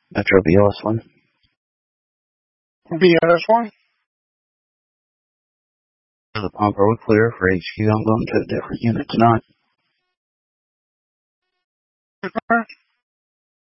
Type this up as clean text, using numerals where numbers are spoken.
Metro BLS1. BLS1. The pump road clear for HQ. I'm going to a different unit tonight.